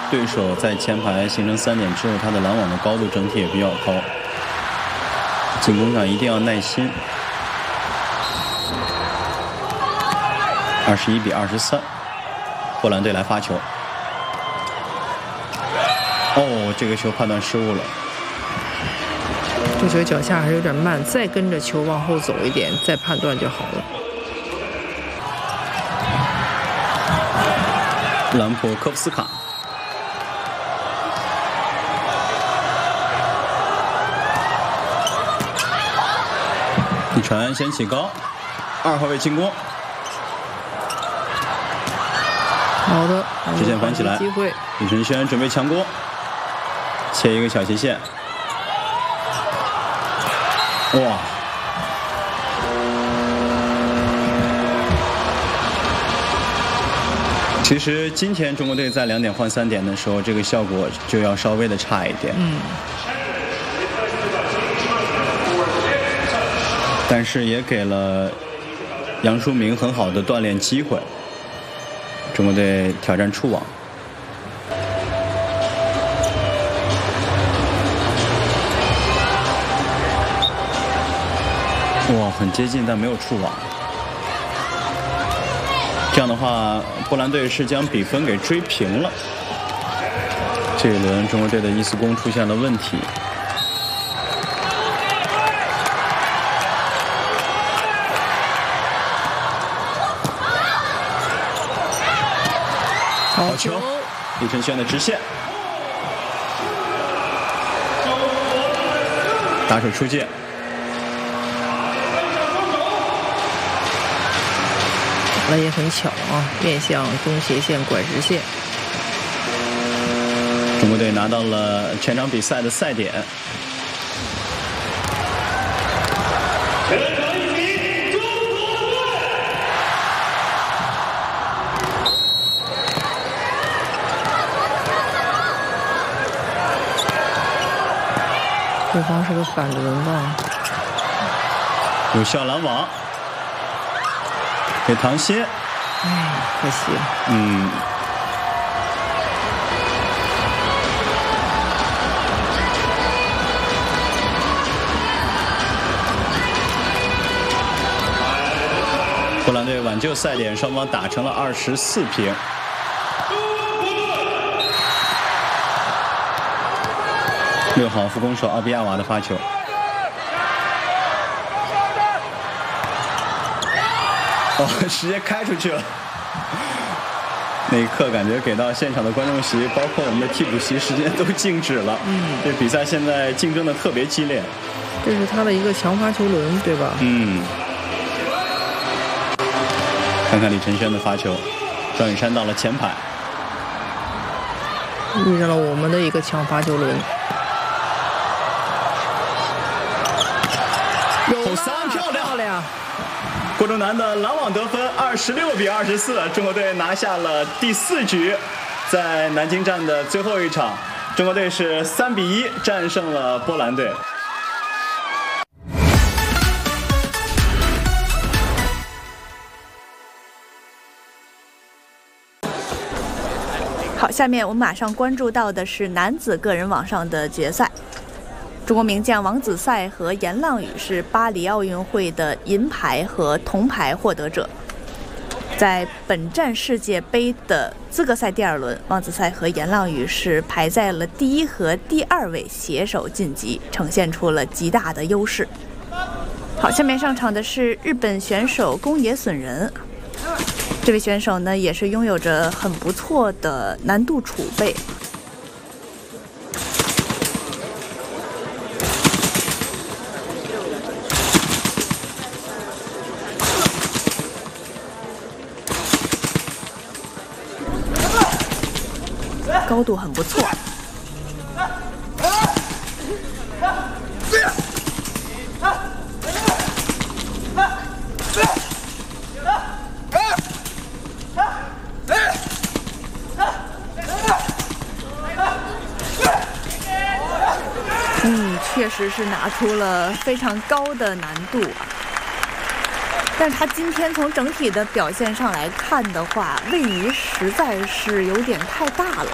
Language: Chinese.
对手在前排形成3点之后，他的拦网的高度整体也比较高，进攻上一定要耐心。21比23，波兰队来发球。哦，这个球判断失误了。 这球脚下还是有点慢，再跟着球往后走一点，再判断就好了。 兰普科夫斯卡，一传先起高，2号位进攻。 好的， 直线翻起来， 机会。 李承轩准备强攻，切一个小斜线。哇！其实今天中国队在2点换3点的时候，这个效果就要稍微的差一点。但是也给了杨淑明很好的锻炼机会。中国队挑战触网。哇，很接近，但没有触网。这样的话，波兰队是将比分给追平了。这一轮中国队的伊斯攻出现了问题。好球，李承轩的直线，打手出界。 打得也很巧啊，面向中斜线拐直线。 中国队拿到了全场比赛的赛点。 对方是个反轮吧？ 有效拦网，给唐歇。 哎，可惜了。 波兰队挽救赛点，双方打成了24平。6号副攻手奥比亚瓦的发球，直接开出去了。那一刻感觉给到现场的观众席，包括我们的替补席，时间都静止了。这比赛现在竞争的特别激烈。 这是他的一个强发球轮，对吧？ 看看李承轩的发球，赵允山到了前排， 遇上了我们的一个强发球轮。 后3漂亮！郭忠南的拦网得分，26比24，中国队拿下了第4局。在南京站的最后一场，中国队是3比1战胜了波兰队。 好，下面我们马上关注到的是男子个人网上的决赛。中国名将王子赛和严浪屿是巴黎奥运会的银牌和铜牌获得者。在本站世界杯的资格赛第2轮，王子赛和严浪屿是排在了第1和第2位，携手晋级，呈现出了极大的优势。好，下面上场的是日本选手宫野隼人。这位选手呢，也是拥有着很不错的难度储备。高度很不错。确实是拿出了非常高的难度啊，但是他今天从整体的表现上来看的话，位移实在是有点太大了。